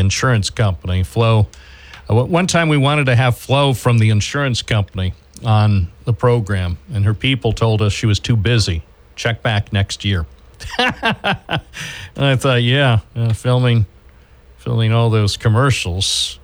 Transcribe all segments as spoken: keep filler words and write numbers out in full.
insurance company. Flo, uh, one time we wanted to have Flo from the insurance company on the program, and her people told us she was too busy. Check back next year. And I thought, yeah, uh, filming, filming all those commercials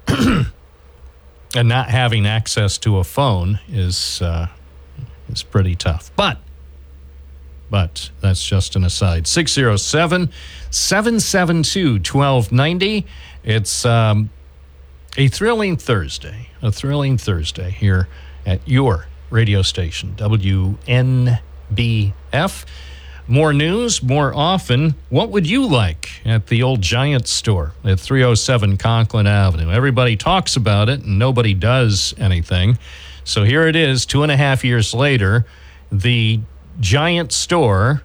and not having access to a phone is uh, is pretty tough. But, but that's just an aside. six oh seven, seven seven two, one two nine oh. It's um, a thrilling Thursday, a thrilling Thursday here at your radio station, W N B F. More news, more often. What would you like at the old Giant store at three oh seven Conklin Avenue? Everybody talks about it and nobody does anything. So here it is, two and a half years later, the Giant store,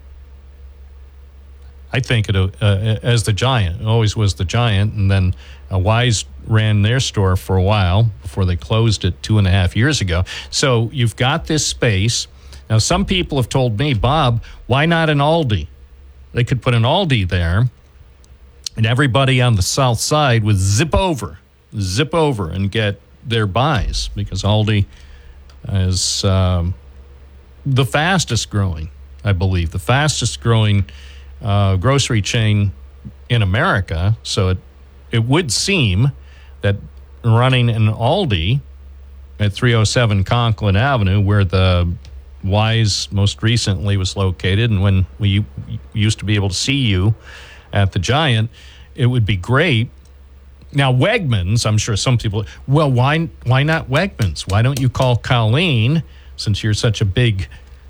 I think it uh, as the Giant, it always was the Giant, and then uh, Wise ran their store for a while before they closed it two and a half years ago. So you've got this space. Now, some people have told me, Bob, why not an Aldi? They could put an Aldi there, and everybody on the south side would zip over, zip over and get their buys, because Aldi is um, the fastest growing, I believe, the fastest growing uh, grocery chain in America. So it, it would seem that running an Aldi at three oh seven Conklin Avenue, where the Wise most recently was located, and when we used to be able to see you at the Giant, it would be great. Now, Wegmans, I'm sure some people, well, why why not Wegmans? Why don't you call Colleen, since you're such a big,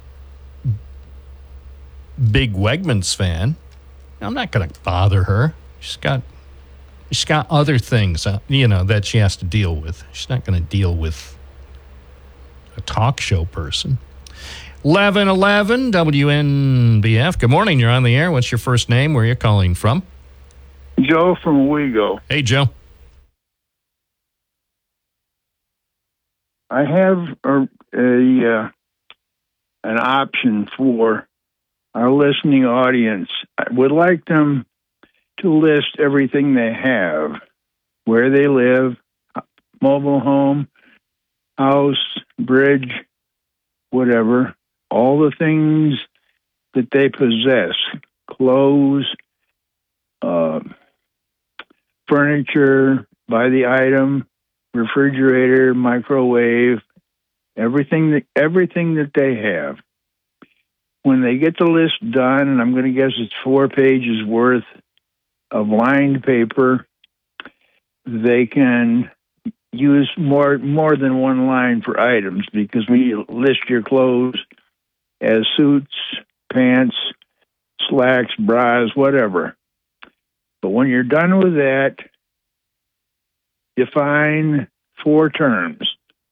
big Wegmans fan? I'm not going to bother her. She's got she's got other things, uh, you know, that she has to deal with. She's not going to deal with a talk show person. eleven eleven W N B F. Good morning. You're on the air. What's your first name? Where are you calling from? Joe from Wego. Hey, Joe. I have a, a uh, an option for our listening audience. I would like them to list everything they have, where they live, mobile home, house, bridge, whatever. All the things that they possess, clothes, uh, furniture by the item, refrigerator, microwave, everything that everything that they have. When they get the list done, and I'm going to guess it's four pages worth of lined paper, they can use more more than one line for items, because when you list your clothes as suits, pants, slacks, bras, whatever. But when you're done with that, define four terms: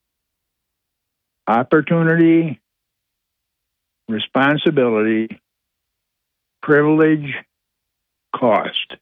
opportunity, responsibility, privilege, cost.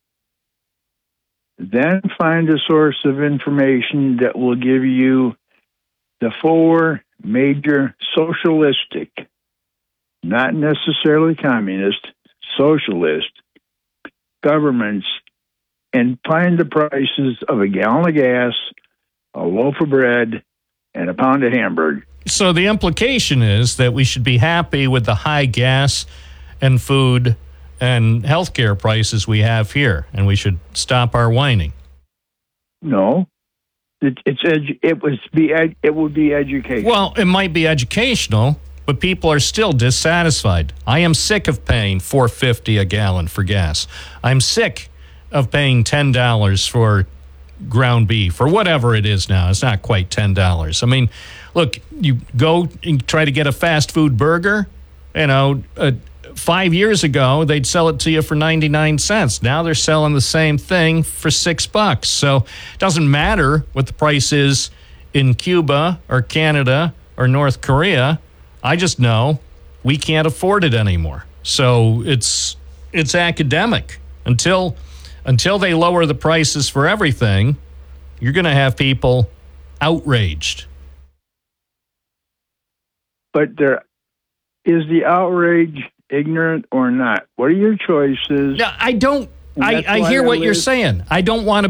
Then find a source of information that will give you the four major socialistic, not necessarily communist, socialist governments, and find the prices of a gallon of gas, a loaf of bread, and a pound of hamburger. So the implication is that we should be happy with the high gas and food and healthcare prices we have here, and we should stop our whining. No, it, it's edu- it was be ed- it would be educational. Well, it might be educational, but people are still dissatisfied. I am sick of paying four dollars and fifty cents a gallon for gas. I'm sick of paying ten dollars for ground beef or whatever it is now. It's not quite ten dollars. I mean, look, you go and try to get a fast food burger, you know, uh, five years ago, they'd sell it to you for ninety-nine cents. Now they're selling the same thing for six bucks. So it doesn't matter what the price is in Cuba or Canada or North Korea. I just know we can't afford it anymore. So it's it's academic. Until until they lower the prices for everything, you're going to have people outraged. But there is the outrage ignorant or not? What are your choices? No, I don't. I, I hear I what live. you're saying. I don't want to